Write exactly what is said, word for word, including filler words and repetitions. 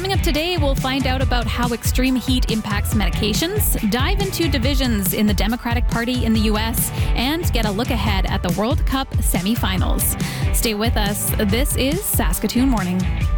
Coming up today, we'll find out about how extreme heat impacts medications, dive into divisions in the Democratic Party in the U S, and get a look ahead at the World Cup semifinals. Stay with us. This is Saskatoon Morning.